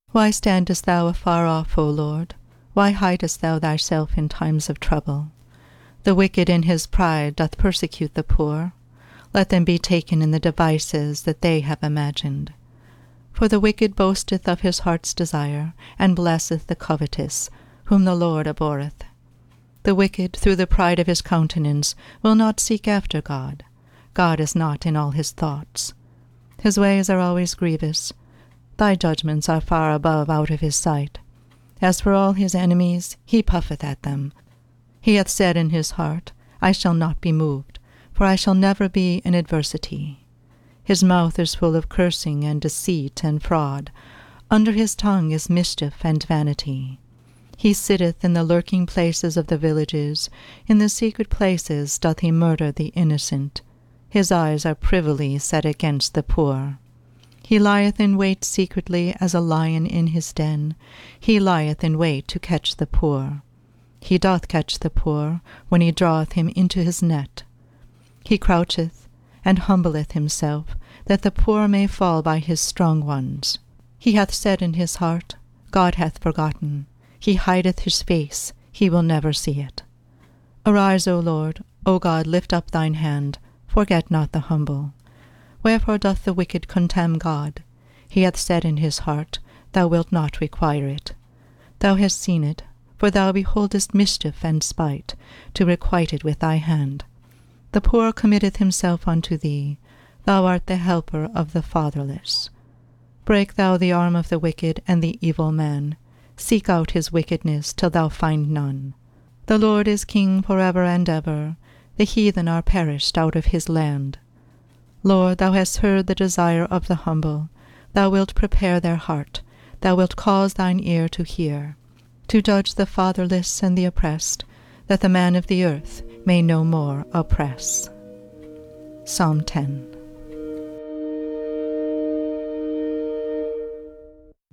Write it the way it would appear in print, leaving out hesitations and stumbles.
Why standest thou afar off, O Lord? Why hidest thou thyself in times of trouble? The wicked in his pride doth persecute the poor. Let them be taken in the devices that they have imagined. For the wicked boasteth of his heart's desire, and blesseth the covetous, whom the Lord abhorreth. The wicked, through the pride of his countenance, will not seek after God. God is not in all his thoughts. His ways are always grievous. Thy judgments are far above out of his sight. As for all his enemies, he puffeth at them. He hath said in his heart, I shall not be moved, for I shall never be in adversity. His mouth is full of cursing and deceit and fraud. Under his tongue is mischief and vanity. He sitteth in the lurking places of the villages. In the secret places doth he murder the innocent. His eyes are privily set against the poor. He lieth in wait secretly as a lion in his den. He lieth in wait to catch the poor. He doth catch the poor when he draweth him into his net. He croucheth and humbleth himself, that the poor may fall by his strong ones. He hath said in his heart, God hath forgotten. He hideth his face, he will never see it. Arise, O Lord, O God, lift up thine hand, forget not the humble. Wherefore doth the wicked contemn God? He hath said in his heart, Thou wilt not require it. Thou hast seen it, for thou beholdest mischief and spite, to requite it with thy hand. The poor committeth himself unto thee. Thou art the helper of the fatherless. Break thou the arm of the wicked and the evil man. Seek out his wickedness till thou find none. The Lord is king forever and ever. The heathen are perished out of his land. Lord, thou hast heard the desire of the humble. Thou wilt prepare their heart. Thou wilt cause thine ear to hear, to judge the fatherless and the oppressed, that the man of the earth may no more oppress. Psalm 10.